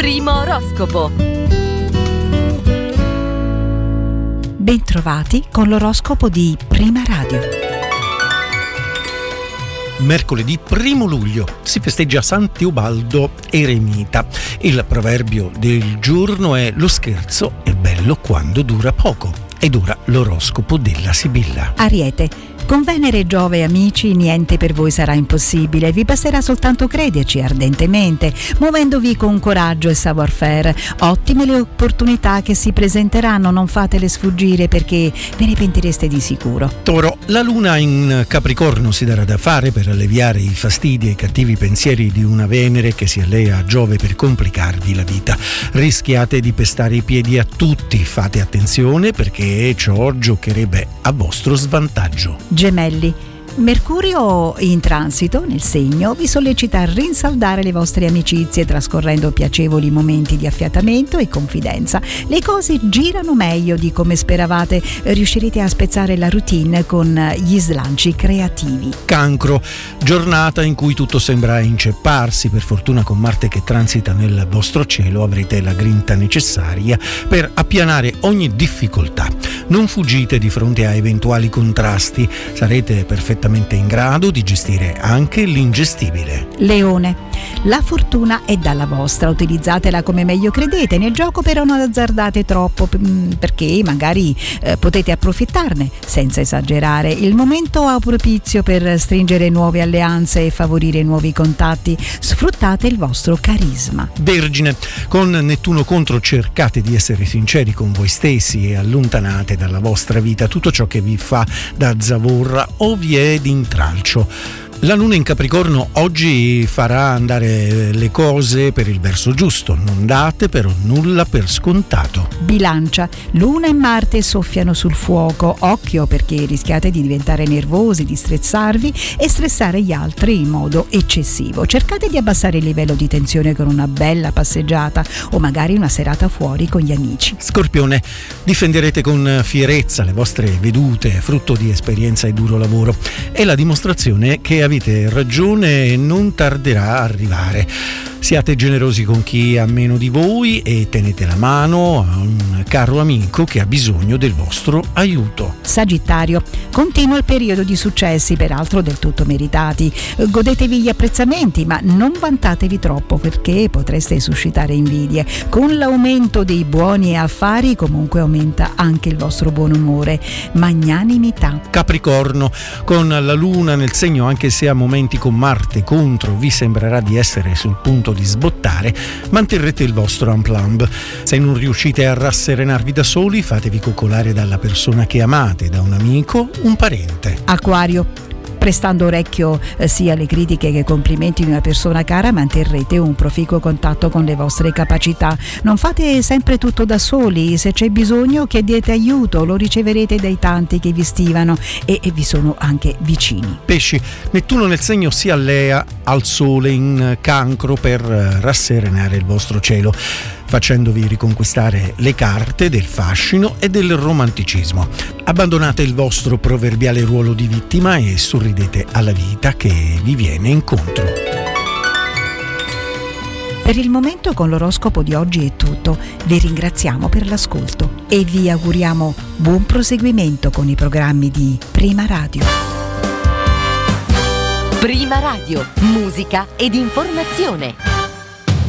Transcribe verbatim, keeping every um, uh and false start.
Primo oroscopo. Bentrovati con l'oroscopo di Prima Radio. Mercoledì primo luglio si festeggia San Teobaldo Eremita. Il proverbio del giorno è: lo scherzo è bello quando dura poco. Ed ora l'oroscopo della Sibilla. Ariete, con Venere e Giove amici niente per voi sarà impossibile, vi basterà soltanto crederci ardentemente, muovendovi con coraggio e savoir-faire. Ottime le opportunità che si presenteranno, non fatele sfuggire perché ve ne pentireste di sicuro. Toro, la luna in Capricorno si darà da fare per alleviare i fastidi e i cattivi pensieri di una Venere che si allea a Giove per complicarvi la vita. Rischiate di pestare i piedi a tutti, fate attenzione perché ciò giocherebbe a vostro svantaggio. Gemelli, Mercurio in transito nel segno vi sollecita a rinsaldare le vostre amicizie trascorrendo piacevoli momenti di affiatamento e confidenza. Le cose girano meglio di come speravate, riuscirete a spezzare la routine con gli slanci creativi. Cancro, giornata in cui tutto sembra incepparsi. Per fortuna con Marte che transita nel vostro cielo avrete la grinta necessaria per appianare ogni difficoltà. Non fuggite di fronte a eventuali contrasti, sarete perfettamente in grado di gestire anche l'ingestibile. Leone, la fortuna è dalla vostra, utilizzatela come meglio credete. Nel gioco però non azzardate troppo perché magari eh, potete approfittarne senza esagerare. Il momento è propizio per stringere nuove alleanze e favorire nuovi contatti. Sfruttate il vostro carisma. Vergine, con Nettuno contro cercate di essere sinceri con voi stessi e allontanate dalla vostra vita tutto ciò che vi fa da zavorra o vi è d'intralcio. La luna in Capricorno oggi farà andare le cose per il verso giusto, non date però nulla per scontato. Bilancia, Luna e Marte soffiano sul fuoco, occhio perché rischiate di diventare nervosi, di stressarvi e stressare gli altri in modo eccessivo. Cercate di abbassare il livello di tensione con una bella passeggiata o magari una serata fuori con gli amici. Scorpione, difenderete con fierezza le vostre vedute, frutto di esperienza e duro lavoro. È la dimostrazione che avete ragione e non tarderà a arrivare. Siate generosi con chi ha meno di voi e tenete la mano a un caro amico che ha bisogno del vostro aiuto. Sagittario, continua il periodo di successi, peraltro del tutto meritati. Godetevi gli apprezzamenti, ma non vantatevi troppo perché potreste suscitare invidie. Con l'aumento dei buoni affari comunque aumenta anche il vostro buon umore. Magnanimità. Capricorno, con la luna nel segno, anche se a momenti con Marte contro vi sembrerà di essere sul punto di sbottare, manterrete il vostro aplomb. Se non riuscite a rasserenarvi da soli, fatevi coccolare dalla persona che amate, da un amico, un parente. Acquario, prestando orecchio eh, sia alle critiche che ai complimenti di una persona cara, manterrete un proficuo contatto con le vostre capacità. Non fate sempre tutto da soli, se c'è bisogno chiedete aiuto, lo riceverete dai tanti che vi stimano e, e vi sono anche vicini. Pesci, Nettuno nel segno si allea al Sole in Cancro per rasserenare il vostro cielo, facendovi riconquistare le carte del fascino e del romanticismo. Abbandonate il vostro proverbiale ruolo di vittima e sorridete alla vita che vi viene incontro. Per il momento con l'oroscopo di oggi è tutto. Vi ringraziamo per l'ascolto e vi auguriamo buon proseguimento con i programmi di Prima Radio. Prima Radio, musica ed informazione.